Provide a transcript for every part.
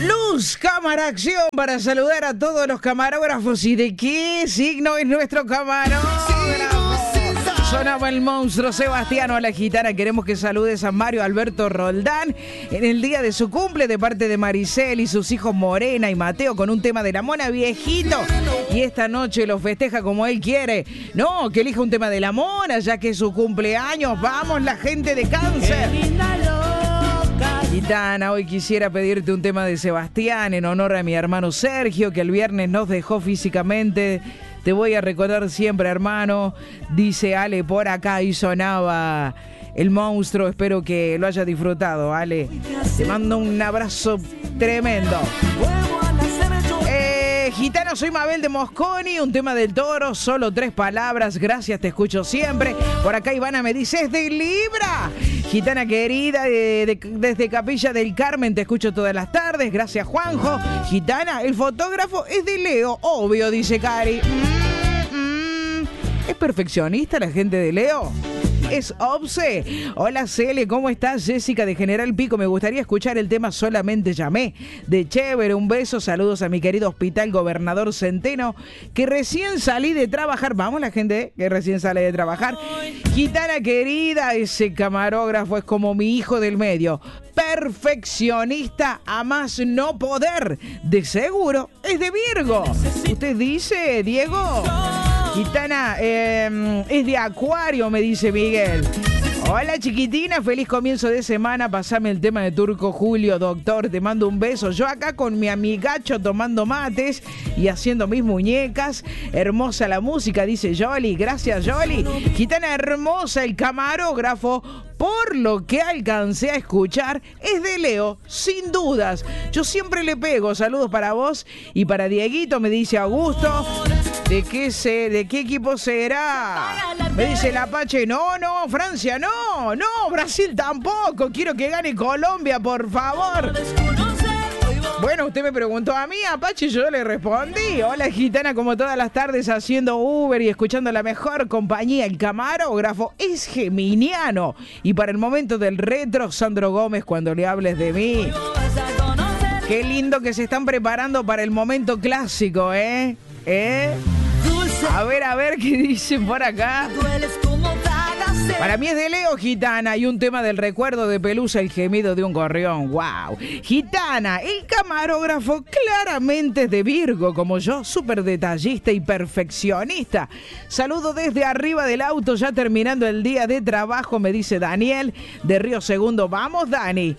Luz, cámara, acción para saludar a todos los camarógrafos. ¿Y de qué signo es nuestro camarógrafo? Sonaba el monstruo Sebastiano. A la gitana queremos que saludes a Mario Alberto Roldán en el día de su cumple de parte de Maricel y sus hijos Morena y Mateo con un tema de la mona viejito. Y esta noche lo festeja como él quiere. No, que elija un tema de la mona ya que es su cumpleaños. Vamos, la gente de Cáncer. Gitana, hoy quisiera pedirte un tema de Sebastián en honor a mi hermano Sergio, que el viernes nos dejó físicamente. Te voy a recordar siempre, hermano, dice Ale por acá y sonaba el monstruo. Espero que lo hayas disfrutado, Ale. Te mando un abrazo tremendo. Gitano, soy Mabel de Mosconi, un tema del Toro, solo 3 palabras, gracias, te escucho siempre. Por acá Ivana me dice, es de Libra. Gitana querida, desde Capilla del Carmen, te escucho todas las tardes, gracias Juanjo. Gitana, el fotógrafo es de Leo, obvio, dice Cari. ¿Es perfeccionista la gente de Leo? Es obse. Hola Cele, ¿cómo estás? Jessica de General Pico, me gustaría escuchar el tema Solamente Llamé de Chévere. Un beso, saludos a mi querido Hospital Gobernador Centeno, que recién salí de trabajar. Vamos la gente que recién sale de trabajar. Gitana querida, ese camarógrafo es como mi hijo del medio. Perfeccionista a más no poder. De seguro es de Virgo. ¿Usted dice, Diego? Gitana, es de Acuario, me dice Miguel. Hola chiquitina, feliz comienzo de semana. Pasame el tema de Turco Julio, doctor, te mando un beso. Yo acá con mi amigacho tomando mates y haciendo mis muñecas. Hermosa la música, dice Yoli. Gracias Yoli. Gitana hermosa, el camarógrafo, por lo que alcancé a escuchar, es de Leo, sin dudas. Yo siempre le pego. Saludos para vos y para Dieguito, me dice Augusto. ¿De qué equipo será? Me dice el Apache, no, Francia, no, Brasil tampoco. Quiero que gane Colombia, por favor. Bueno, usted me preguntó a mí, Apache, yo le respondí. Hola, gitana, como todas las tardes haciendo Uber y escuchando la mejor compañía. El camarógrafo es geminiano. Y para el momento del retro, Sandro Gómez, cuando le hables de mí. Qué lindo que se están preparando para el momento clásico, ¿eh? A ver qué dicen por acá. Para mí es de Leo, gitana, y un tema del recuerdo de Pelusa, el gemido de un gorrión. ¡Wow! Gitana, el camarógrafo claramente es de Virgo, como yo, súper detallista y perfeccionista. Saludo desde arriba del auto, ya terminando el día de trabajo, me dice Daniel de Río Segundo. Vamos, Dani.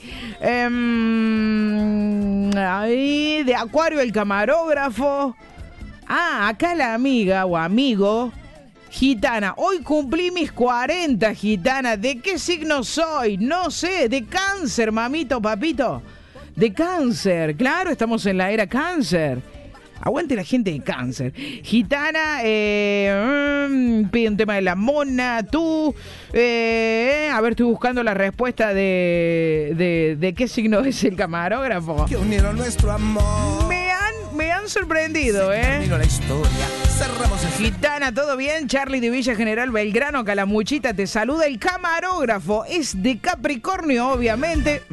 Ahí, de Acuario, el camarógrafo. Acá la amiga o amigo. Gitana, hoy cumplí mis 40, gitana. ¿De qué signo soy? No sé, de Cáncer, mamito, papito. De Cáncer, claro, estamos en la era Cáncer. Aguante la gente de Cáncer. Gitana, pide un tema de la mona, tú. A ver, estoy buscando la respuesta de qué signo es el camarógrafo. Que unieron nuestro amor. Me han sorprendido, ¿eh? La historia. Cerramos el... Gitana, ¿todo bien? Charlie de Villa General Belgrano, Calamuchita, te saluda el camarógrafo. Es de Capricornio, obviamente.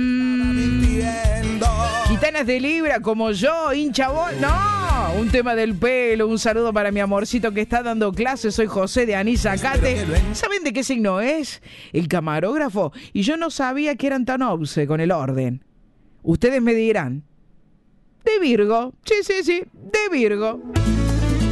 Gitanas de Libra, como yo, hincha bol. No, un tema del pelo. Un saludo para mi amorcito que está dando clases. Soy José de Anisacate. ¿Saben de qué signo es? El camarógrafo. Y yo no sabía que eran tan obse con el orden. Ustedes me dirán. De Virgo. Sí, de Virgo.